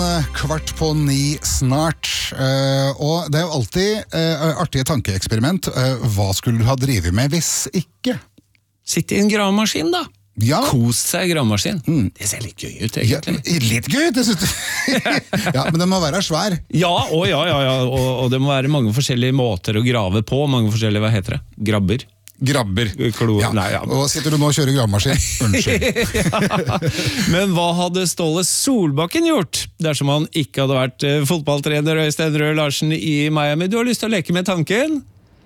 8:15 snart, og det jo alltid artige tankeeksperiment. Hva skulle du ha drivet med hvis ikke? Sitt I en gravemaskin da. Ja. Kost seg I gravemaskin. Det ser litt gøy ut egentlig. Ja, litt gøy, det synes du. Ja, men den må være svær. Ja, og det må være mange forskjellige måter å grave på, mange forskjellige, hva heter det? Grabber. Ja. Nei, ja. Og sitter du nå og kjører gravemaskin? Unnskyld. Ja. Men hva hadde Ståle Solbakken gjort dersom han ikke hadde vært fotballtrener Øystein Røe Larsen I Miami? Du har lyst til å leke med tanken?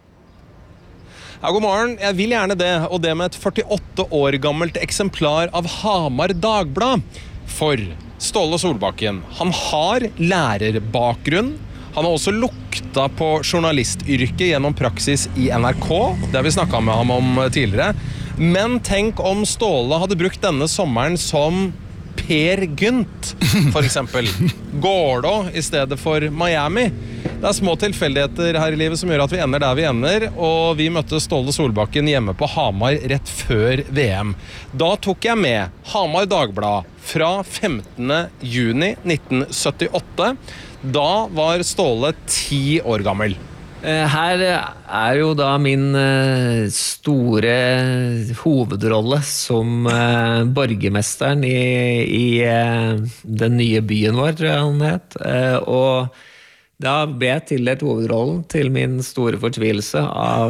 Ja, god morgen. Jeg vil gjerne det, og det med et 48 år gammelt eksemplar av Hamar Dagblad. For Ståle Solbakken, han har lærerbakgrunn. Han har også lukta på journalistyrket gjennom praksis I NRK. Det har vi snakket med ham om tidligere. Men tenk om Ståle hadde brukt denne sommeren som Per Gynt, for eksempel. Gordo I stedet for Miami. Det små tilfeldigheter her I livet som gjør at vi ender der vi ender, og vi møtte Ståle Solbakken hjemme på Hamar rett før VM. Da tok jeg med Hamar Dagblad fra 15. juni 1978. Da var Ståle 10 år gammel. Her jo da min store hovedrolle som borgermesteren I den nye byen vår, tror jeg han het. Og da ble jeg tildelt hovedrollen til min store fortvilelse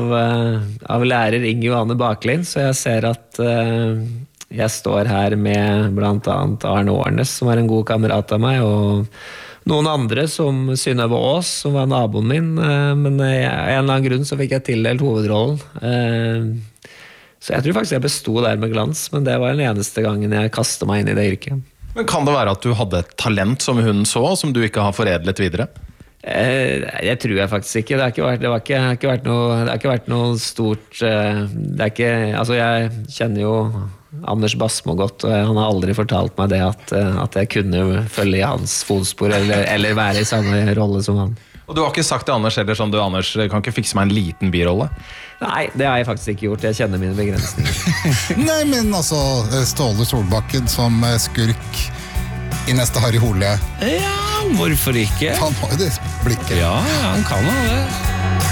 av lærer Inge Johanne Baklin, så jeg ser at jeg står her med blant annet Arne Årnes, som en god kamerat av meg, og noen andre som Synnøve Aas, som var naboen min, men av en eller annen grunn så fikk jeg tildelt hovedrollen. Så jeg tror faktisk jeg bestod der med glans, men det var den eneste gangen jeg kastet meg inn I det yrket. Men kan det være at du hadde et talent som hun så, som du ikke har foredlet videre? Det tror jeg faktisk ikke. Det har ikke vært noe stort. Altså jeg kjenner jo Anders Basmo godt, og han har aldri fortalt meg det at jeg kunne følge I hans fotspor eller være I samme rolle som han. Og du har ikke sagt til Anders heller sånn, du Anders, kan ikke fikse meg en liten birolle? Nei, det har jeg faktisk ikke gjort. Jeg kjenner mine begrensninger. Nei, men altså, Ståle Solbakken som skurk I neste Harry Hole. Ja, hvorfor ikke? Han har jo det blikket. Ja, han kan ha det.